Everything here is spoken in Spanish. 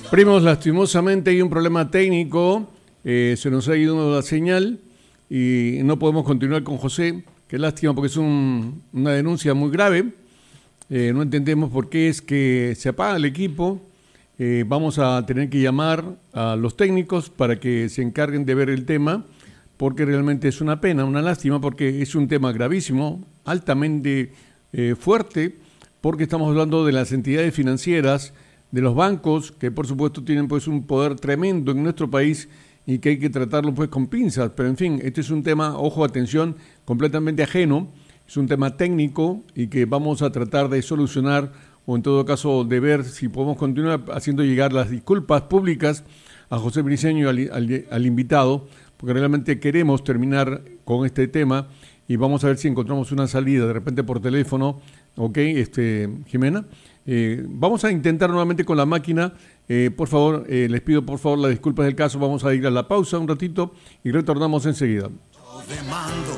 Primos, lastimosamente hay un problema técnico, se nos ha ido la señal y no podemos continuar con José. Qué lástima porque es una denuncia muy grave. No entendemos por qué es que se apaga el equipo. Vamos a tener que llamar a los técnicos para que se encarguen de ver el tema, porque realmente es una pena, una lástima, porque es un tema gravísimo, altamente fuerte, porque estamos hablando de las entidades financieras, de los bancos, que por supuesto tienen pues un poder tremendo en nuestro país y que hay que tratarlo pues con pinzas. Pero en fin, este es un tema, ojo, atención, completamente ajeno, es un tema técnico y que vamos a tratar de solucionar, o en todo caso de ver si podemos continuar haciendo llegar las disculpas públicas a José Briceño y al invitado, porque realmente queremos terminar con este tema y vamos a ver si encontramos una salida, de repente por teléfono, ¿ok? Jimena, vamos a intentar nuevamente con la máquina. Por favor, les pido por favor las disculpas del caso. Vamos a ir a la pausa un ratito y retornamos enseguida. De mando,